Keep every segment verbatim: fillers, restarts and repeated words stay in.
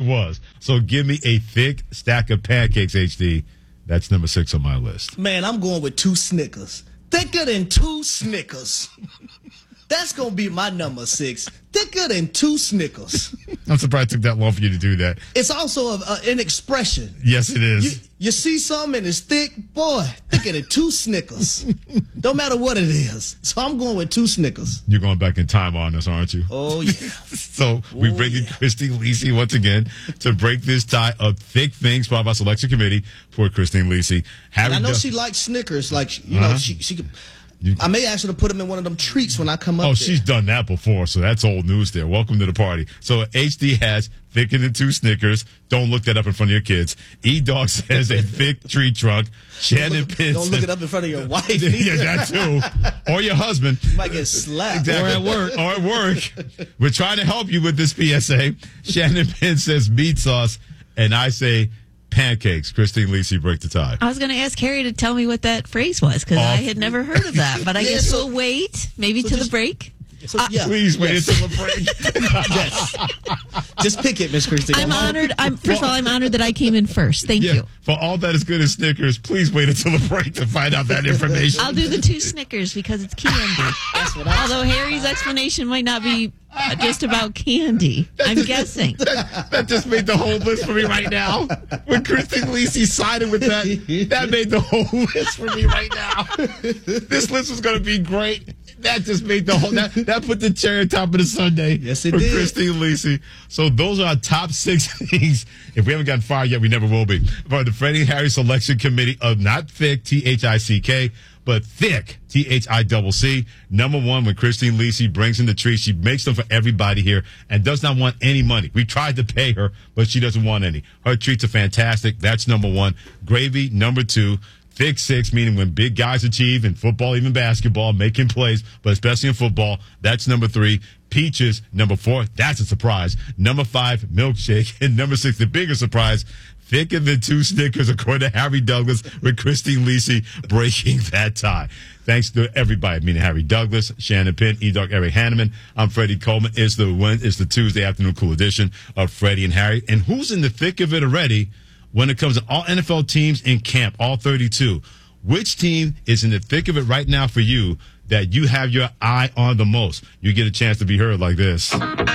was. So give me a thick stack of pancakes, H D. That's number six on my list. Man, I'm going with two Snickers. Thicker than two Snickers. That's going to be my number six. Thicker than two Snickers. I'm surprised it took that long for you to do that. It's also a, a, an expression. Yes, it is. You, you see something and it's thick, boy, thicker than two Snickers. Don't matter what it is. So I'm going with two Snickers. You're going back in time on us, aren't you? Oh, yeah. So we oh, bring in yeah. Christine Lisi once again to break this tie of thick things brought by Selection Committee for Christine Lisi. And I know she likes Snickers. Like, you uh-huh. know, she, she could... You, I may ask her to put them in one of them treats when I come up Oh, there. she's done that before, so that's old news there. Welcome to the party. So H D has thicker than two Snickers. Don't look that up in front of your kids. E-Dog says a thick tree trunk. Shannon Don't look, Pins. don't look it up in front of your wife. Yeah, that too. Or your husband. You might get slapped. Exactly. Or at work. Or at work. We're trying to help you with this P S A. Shannon Pins says meat sauce, and I say pancakes. Christine Lisi, break the tie. I was going to ask Harry to tell me what that phrase was because I had never heard of that. But I Yeah, guess so- we'll wait, maybe so to just- the break. So, Uh, yeah. Please wait Yes. until the break. Yes. Just pick it, Miss Christine. I'm honored. I'm first of all, I'm honored that I came in first. Thank Yeah, you. for all that is good as Snickers, please wait until the break to find out that information. I'll do the two Snickers because it's candy. That's what I Although Harry's explanation might not be uh, just about candy. I'm guessing. That, that just made the whole list for me right now. When Christine Lisi sided with that, that made the whole list for me right now. This list was going to be great. That just made the whole, that, that put the cherry on top of the sundae. Yes, it for did. Christine Lisi. So those are our top six things. If we haven't gotten fired yet, we never will be. For the Freddie and Harry Selection Committee of not thick, T H I C K, but thick, T H I C C. Number one, when Christine Lisi brings in the treats, she makes them for everybody here and does not want any money. We tried to pay her, but she doesn't want any. Her treats are fantastic. That's number one. Gravy, number two. Thick six, meaning when big guys achieve in football, even basketball, making plays, but especially in football, that's number three. Peaches, number four. That's a surprise. Number five, milkshake. And number six, the bigger surprise, thicker than two Snickers, according to Harry Douglas, with Christine Lisi breaking that tie. Thanks to everybody, meaning Harry Douglas, Shannon Penn, E-Dog, Eric Hanneman. I'm Freddie Coleman. It's the it's the Tuesday afternoon cool edition of Freddie and Harry. And who's in the thick of it already when it comes to all N F L teams in camp, all thirty-two? Which team is in the thick of it right now for you that you have your eye on the most? You get a chance to be heard like this.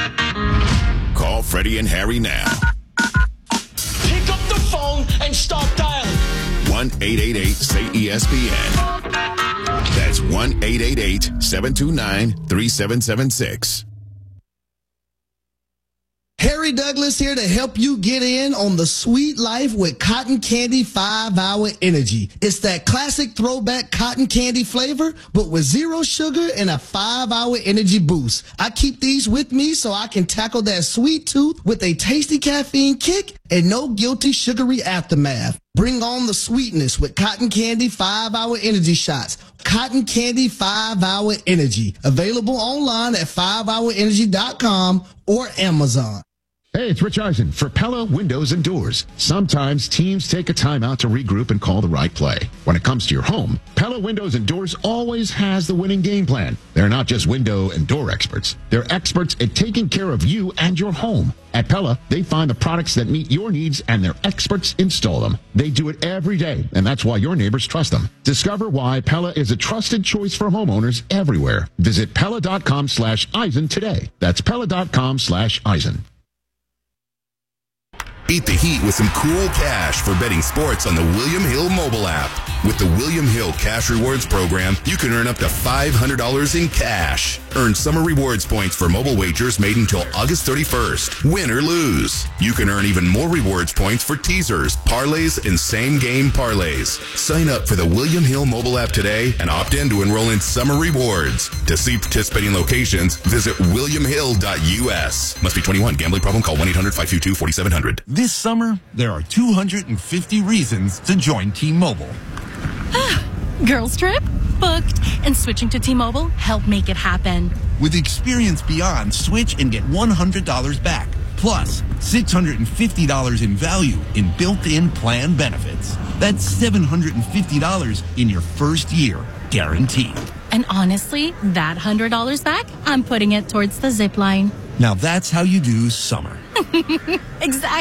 Call Freddie and Harry now. Pick up the phone and start dialing. one eight eight eight say E S P N. That's one eight eight eight seven two nine three seven seven six. Harry Douglas here to help you get in on the sweet life with Cotton Candy five hour Energy. It's that classic throwback cotton candy flavor, but with zero sugar and a five hour energy boost. I keep these with me so I can tackle that sweet tooth with a tasty caffeine kick and no guilty sugary aftermath. Bring on the sweetness with Cotton Candy five hour Energy shots. Cotton Candy five hour Energy. Available online at five hour energy dot com or Amazon. Hey, it's Rich Eisen for Pella Windows and Doors. Sometimes teams take a timeout to regroup and call the right play. When it comes to your home, Pella Windows and Doors always has the winning game plan. They're not just window and door experts. They're experts at taking care of you and your home. At Pella, they find the products that meet your needs and their experts install them. They do it every day, and that's why your neighbors trust them. Discover why Pella is a trusted choice for homeowners everywhere. Visit Pella.com slash Eisen today. That's Pella.com slash Eisen. Beat the heat with some cool cash for betting sports on the William Hill mobile app. With the William Hill Cash Rewards program, you can earn up to five hundred dollars in cash. Earn summer rewards points for mobile wagers made until August thirty-first. Win or lose. You can earn even more rewards points for teasers, parlays, and same-game parlays. Sign up for the William Hill mobile app today and opt in to enroll in summer rewards. To see participating locations, visit william hill dot u s. Must be twenty-one. Gambling problem? Call one eight hundred five two two four seven zero zero. This summer, there are two hundred fifty reasons to join T-Mobile. Girls trip? Booked. And switching to T-Mobile helped make it happen. With Experience Beyond, switch and get one hundred dollars back. Plus, six hundred fifty dollars in value in built-in plan benefits. That's seven hundred fifty dollars in your first year, guaranteed. And honestly, that one hundred dollars back, I'm putting it towards the zip line. Now that's how you do summer. Exactly.